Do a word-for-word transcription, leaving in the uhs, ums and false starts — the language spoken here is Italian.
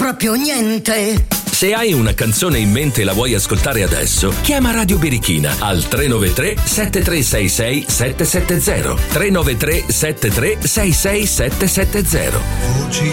proprio niente. Se hai una canzone in mente e la vuoi ascoltare adesso, chiama Radio Birichina al tre nove tre sette tre sei sei sette sette zero tre nove tre sette tre sei sei sette sette zero.